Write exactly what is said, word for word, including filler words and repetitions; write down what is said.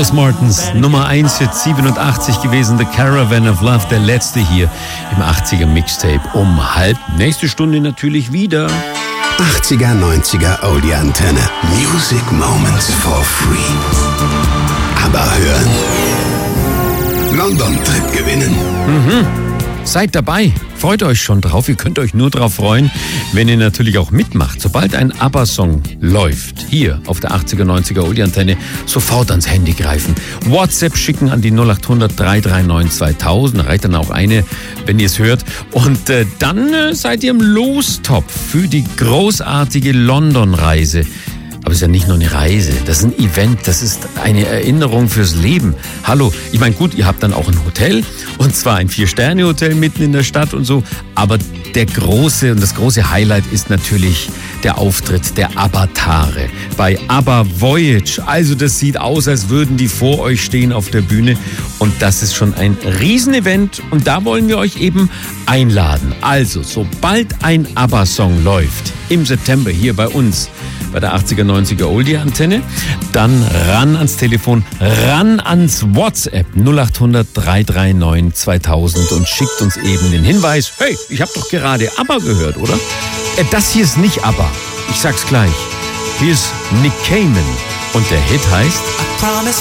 Rose Martins, Nummer eins für siebenundachtzig gewesen, The Caravan of Love, der letzte hier im achtziger Mixtape um halb. Nächste Stunde natürlich wieder. achtziger, neunziger Oldie Antenne. Music Moments for free. Aber hören. London-Trip gewinnen. Mhm. Seid dabei. Freut euch schon drauf. Ihr könnt euch nur drauf freuen, wenn ihr natürlich auch mitmacht. Sobald ein ABBA-Song läuft, hier auf der achtziger, neunziger Oldie-Antenne, sofort ans Handy greifen. WhatsApp schicken an die null acht hundert, drei drei neun, zweitausend. Reicht dann auch eine, wenn ihr es hört. Und äh, dann äh, seid ihr im Lostopf für die großartige London-Reise. Aber es ist ja nicht nur eine Reise, das ist ein Event, das ist eine Erinnerung fürs Leben. Hallo, ich meine, gut, ihr habt dann auch ein Hotel, und zwar ein Vier-Sterne-Hotel mitten in der Stadt und so, aber der große und das große Highlight ist natürlich der Auftritt der Avatare bei ABBA Voyage. Also das sieht aus, als würden die vor euch stehen auf der Bühne, und das ist schon ein Riesenevent, und da wollen wir euch eben einladen. Also, sobald ein ABBA-Song läuft, im September hier bei uns, bei der achtziger, neunziger Oldie-Antenne, dann ran ans Telefon, ran ans WhatsApp null acht hundert, drei drei neun, zweitausend und schickt uns eben den Hinweis, hey, ich habe doch gerade ABBA gehört, oder? Äh, das hier ist nicht ABBA, ich sag's gleich. Hier ist Nick Cayman und der Hit heißt I promise